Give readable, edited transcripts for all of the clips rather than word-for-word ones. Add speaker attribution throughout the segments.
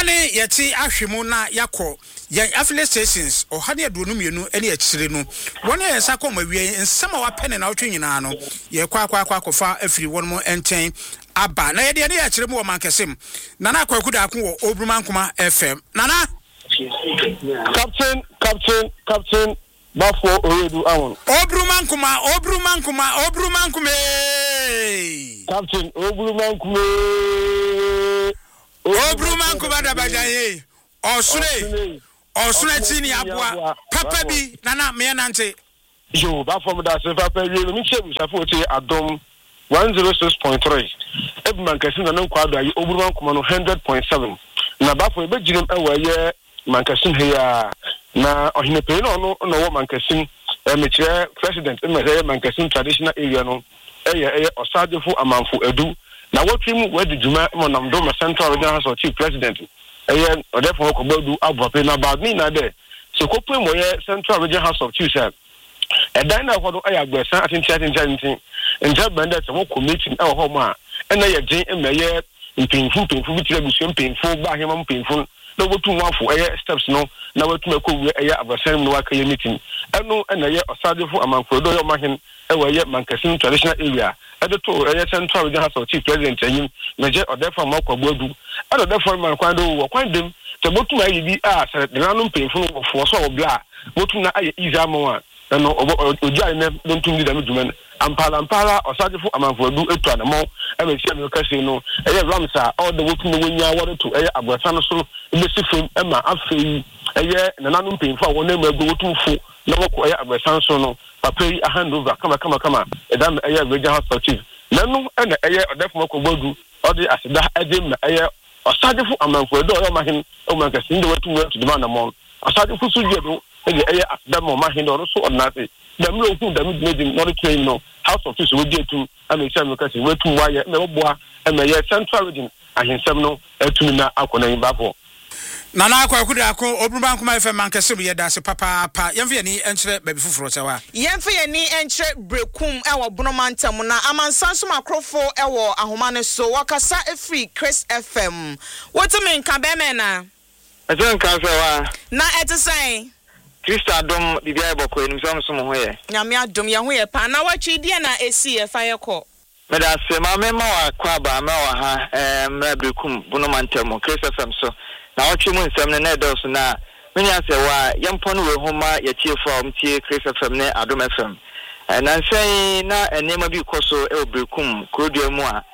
Speaker 1: Ohane yeti ahwemu na yakọ ye affiliate stations ohane aduonu mienu ene akyire no wona yensa kọ mawie nsama wa pene na otwe nyina no ye kwa afiri wonmo enten aba na ye de ne akyire mu wo mankesem nana akwakuda ako wo Obrumankuma FM nana captain Bafo Oredu awon Obrumankuma captain Obrumankuma da bajaye Osune tini abua papa bi nana me nante
Speaker 2: yo ba from that se papa wi mi chebu safoti adom 106.3 ebman kasi na nkwado ayi Obrumankuma no 100.7 na ba for ebegirem ewaye mankasin heya na ohinepe no wo mankasin emekire president emere mankasin traditional area no eye osadefo amanfo edu na wotrim wadi juma monamdo ma central regional house chief president eye odefo ko bodu abuape na bad ni na de so kopwe moye central regional house of chief sir edan na hodo aya gbesa atinti nja banda se wo committee e ho ma ena ye gen emeye mpinfu bitire busu mpinfu ba hema mpinfu no wotu wafo eye steps no na wotu akọwu eye abasan no wakaye meeting eno ena ye osadefo amanfo do yo mahin ewaye mankasin traditional area edo eye central regional house of chief president anyim meje odefa makwabodu edo defa man kwando wo kwandem te botu ma yibi a de nanu mpinfu no fo so obla botu na aye iza amwa no oja ne dontum di da medumen ampala osadefo amanfo du etu anamo ebe tia me kase no eye ramsa all the wotu no wonya wore to eye abrasa no so ebesifom ema afei eye nanu mpinfu a wona ma ego wotu fu na woko eye abrasa so no papa yi handover kama edam eye regional house chief nanu ena eye odefo makwabodu odi asida edem eye osadefo amanfo do yo mahin o mankasi ndo wotu wotu de manamon osadefo sujedo eye asida mo mahin do so odnate dem lo hu dem medin no train no house of chiefs we dey to amesha mekasi wetu waye na oboa eye central region ahensem no etumi na akona yimbafo
Speaker 1: nana akwakuda ako Obrumankuma FM mankesem ye da se papa yemfe ni enkyere baby fufuro sewa yemfe ni enkyere brekum ewo bonomantam na amansanso makrofo ewo ahoma ne so wakasa efri Chris FM wotumi nka be me na
Speaker 3: ezen ka sewa
Speaker 1: na etesan
Speaker 3: Krista adom bibia boko enim so mo hoye
Speaker 1: nyame adom ye hoye pa na watwi die na esi ye fa ye ko
Speaker 3: meda se ma mema wa kwaba ma wa ha mra brekum bonomantam Chris FM so na watwi mu nsem ne na edos na menya se wa yempo no we homa ye tiefo a omtie Chris FM ne adom FM na nsen na enema bi koso e obrekum krodua mu a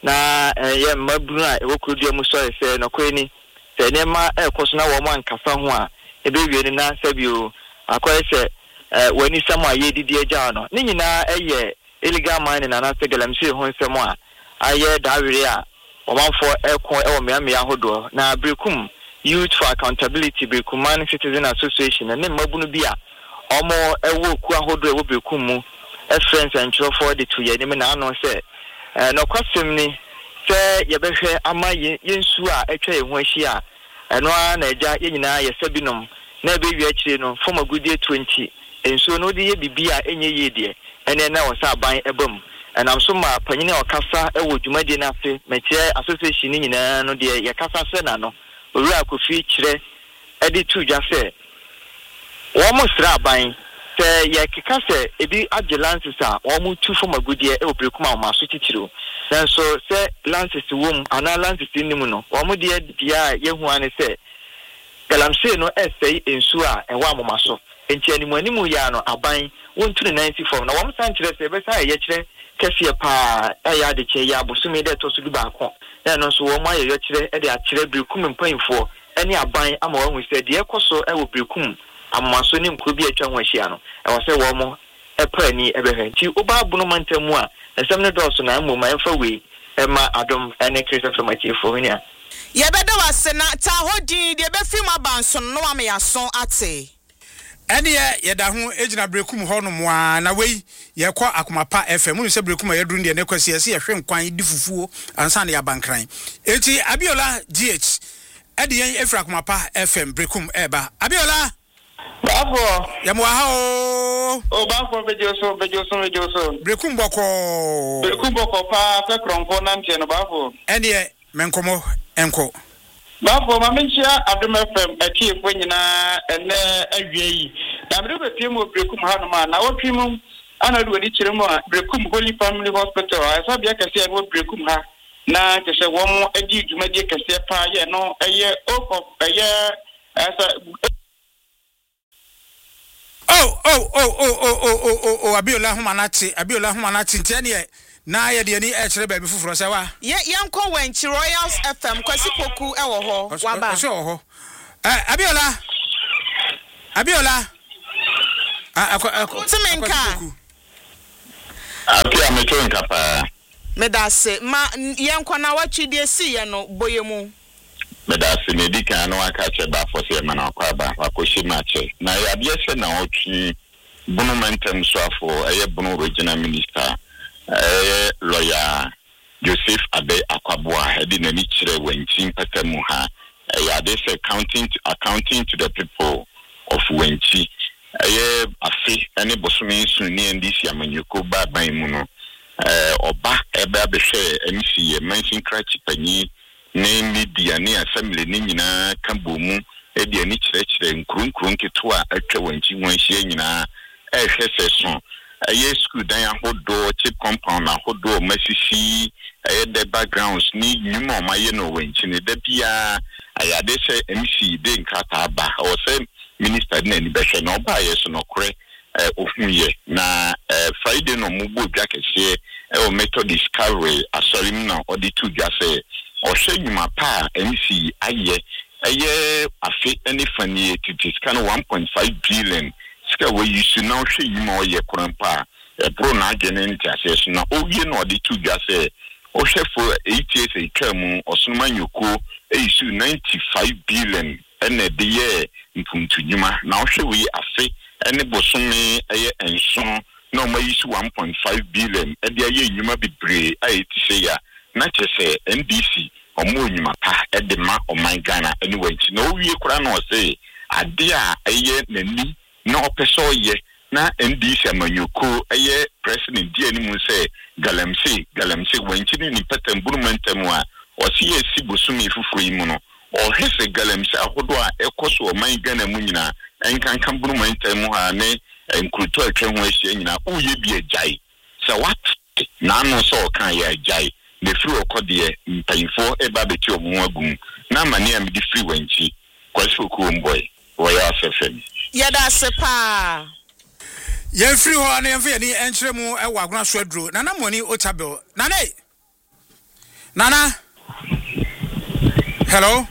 Speaker 3: na ye mabru a e krodua mu so se no kwani se enema e koso na wo mo ankasa ho a ebe wie ni na sabio akoye se wani samu a ye didi agya no ni nyina eye illegal mining na na se galamsi ho nsem a aye dawere a omanfo ekon ewo meamea hodo na brekum youth for accountability brekum man citizen association na mabunu bia omo ewo ku ahodo ewo brekum mu friends and children for the to ye ni na no se no kwasem ni se ye behwe ama yensu a etwa ye ho ahia eno na eja ye nyina ye sabinom na ebe wi akire no former goodie 20 enso no de ye bibia enye ye de ene na wosa ban ebam enam so ma panyine okasa ewo dwumade na afi metie association ni nyina no de ye kasa se na no owura kofi kire edi tu dwa se wo mo sra ban se ye keka se ebi agelances a wo mo tu former goodie e obrekum a ma so titiro so se lances wom ana lances ni mu no wo mo de dia ye hu ane se galamse no essay ensu a enwa amoma so enti animu ya no aban wontu 94 na wo mo san kire se be sa ye kire kese pa ya de che ya bosumi de to so du ba ko na so wo mo ye kire e de a kire brekum mpanfo ene aban ama wo hu se de ekoso e wo brekum amoma so ni mkro bi atwa ho ahia no e wo se wo mo e pa ni e be hwe ti oba bonomantamu a esem ne do so na amoma e fa we e ma adom ene Christopher from Achifo ni a
Speaker 1: ye bedo wase na ta hodin de be film abanso no wa me yaso ate ene ye da ho ejina brekum ho no moa na wei ye kwa akomapa FM mu se brekum ye duru de ne kwasi ye hwe nkwan di fufuo ansa na ya bankran eti Abiola GH ede yen efra akomapa FM brekum eba Abiola
Speaker 3: bafo
Speaker 1: ya mo ha o
Speaker 3: bafo bejoso
Speaker 1: brekum boko
Speaker 3: pa fe kronko na ntie no bafo
Speaker 1: ene menkomo enko
Speaker 4: Bafo mamenchia Adom FM atie fo nyina ene awie yi. Na me be pie mo brekum ha no ma na wotwi mu ana do di kire mu a brekum Holy Family Hospital asa bia kase e mo brekum ha na kese wo mo adi dwumadi kase pa ye no eye okop eye asa
Speaker 1: Abiola Humanati ntie na ye de ni e kire ba bi fufuro se wa
Speaker 5: Yanko Wenchi Royals FM kwasi poku e wo ho wa ba
Speaker 1: so ho Abiola
Speaker 5: Timenka
Speaker 6: Apia metonka pa
Speaker 5: medase ma yanko na watwi de si ye no boyemu
Speaker 6: medase medika no aka che ba for se mana kwa ba akoshi mache na ya bia se na otwi bunu mentem so afo eye bunu regional minister lawyer Joseph Abe Akwaboa headi nani kire Wenchi Patamu ha ya dey say accounting to the people of Wenchi afi ene bosome sunni ndisi amanyuko ba ban mu no oba ebe abehwe MC mention crachi panyi ne media ne assembly ne nyina kambomu edi ani kire nkrunkru nketo a atwa Wenchi wanhie nyina ehwese so school dan ahodo chip compound ahodo masisi the backgrounds ni nyuma maye no Wenchi ne da bia ayade se MC de nkata ba o se minister na ni behwe no ba ye so no kore ofunye na Friday no mubo dwa kese o Methodist Calvary asorim na odi tu dwa se o hwe nyuma pa MC aye afi any funny it is kind of 1.5 billion ska we use now hwe nyuma o ye korampa pro na agene ntiase so na owie no odi tu dwa se o hwe for 8 years e twam osonoma nyoko issue 95 billion ene de ye mpuntu nyuma na o hwe we afi ene bosome eye enso na o ma issue 1.5 billion e de ye nyuma bibre ai ti se ya na chese NDC omo nyuma pa e de ma o man Ghana anyway na owie kura na o se ade a eye nani na opeso ye na NDC amanyoko eye president di ani mu se galamse Wenchi ni patamburu mantemu a o si esi bosumi fufu yi mu no o hese galamse ahodo a ekoso o man Ghana mu nyina enkankan buru mantemu ha ne nkruto atwa ho ahia nyina o ye bi ajai so what na no so kan ye ajai the free okode mpanyfo eba beti omo agum na mane am di free Wenchi kwasho ko mboy Royal FM
Speaker 5: yada sepa
Speaker 1: ye free ho na yemfa ni enkyere mu e wagona so aduro nana moni otabel nana hello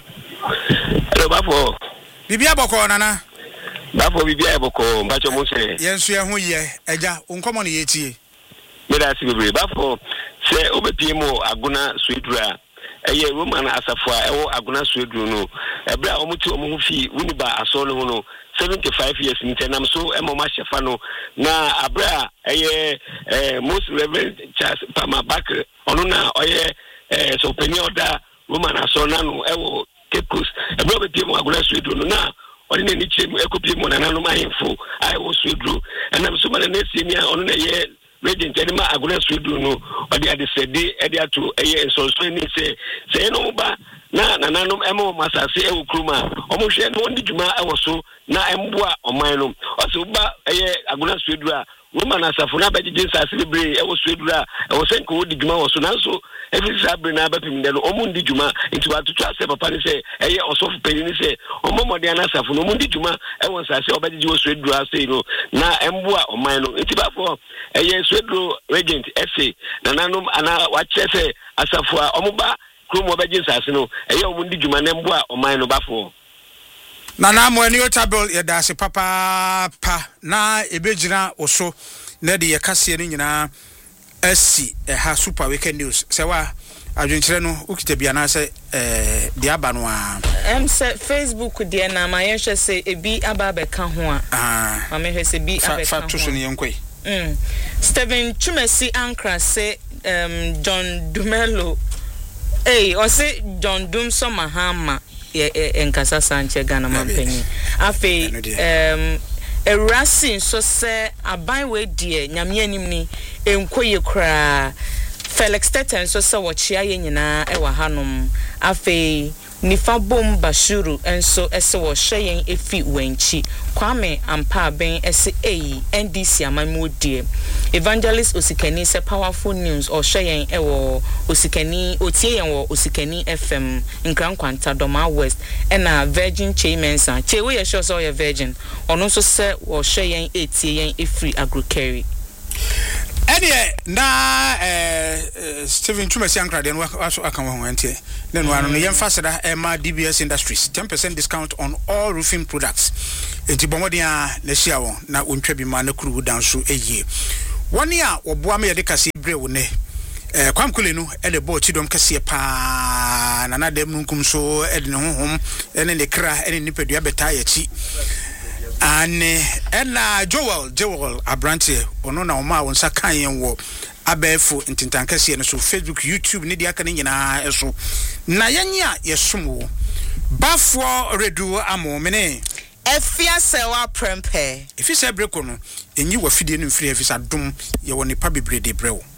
Speaker 2: bafo
Speaker 1: bibia boko nana
Speaker 2: bafo bibia boko mbacho mo se
Speaker 1: yenso ye ho ye eja onkomo ne yetie
Speaker 2: meda sibibre bafo se obepie mo agona so adura eye Roman asafo ewo agona so aduro no ebra omuti omo fi wuniba aso no no 75 years ntenam so emoma shefa no na abra eye most reverend Charles Pama Bakre ono na oye so penny order Roman aso na no ewo kekos ebra be piem agona so aduro no na oni ne ni chem ekopie mo na no mahemfo ai wo so aduro enam so ma na senior ono na ye regent anima agona so aduro no odi ade sede ede ato eye so ni se no ba na nanom emo masase ewo kruma omo hwe no ndi djuma ewo so na emboa oman no oso ba eye agona so aduro a Roman asafo na bagye nsase libre ewo so aduro a ewo senko wodi djuma wo so nanso every sabre na bapim de no omo ndi djuma nti watoto ase papa ni se eye osofu penini se omo mode na asafo no omo ndi djuma ewo nsase obagye wo so aduro ase no na emboa oman no nti bafo eye so aduro regent ese na nanom ana wache se asafo a omo ba kromo obagye nsase no eye omo ndi djuma na emboa oman no bafo
Speaker 1: nana mo ani otabel ye da se papa na ebegyina oso na de ye kase ni nyina asi ha super weekend news se wa adwenkyere no ukita bia na se de aba no a
Speaker 5: se Facebook de na ma ye hwe se ebi aba be ka ho a ma me hwe se bi aba ka ho
Speaker 1: fa to so ne yenkoi
Speaker 5: Steven Chumesi Ankra se John Dumelo o se John Dumso Mahama enkasa Sanche Ghana mampanyi afi Erasin so se aban we die nyame anim ni enkoye kra Felix Tetten so se wo chia ye nyina e wa hanom afi Nifa bom Bashuru enso ese wo hyeyen efi wenchi Kwame ampa ben ese NDC amamu die Evangelist Osikani se powerful news or hyeyen ewo Osikani otie yen wo Osikani FM Nkran Kwanta Doma West ena Virgin Chaimensa chewe ye sure so ye Virgin ono so se wo hyeyen etie yen efri agrocare
Speaker 1: na Steven Chumasi Ankrade no aka ho antie na no ano yem fasada ma DBS Industries 10% discount on all roofing products enti bomodin a na hia won na wontwa bi ma na kuru dan so eye woni a oboa me yede kase bre wo ne kwamkule no ele bo chidom kase pa na dem nkum so ede ne honhom ene ne kra ene nipadua beta ya chi ena Joel Abrante ono na oma wonsa kan yen wo abefo intintankase no so Facebook YouTube ne dia kan nyina eso na yenya yesomo bafo redu amomene
Speaker 5: efia sewa prempe
Speaker 1: efisa breko no enyi wa fidie no mfiri efisa dum ye woni pa bebrede brewo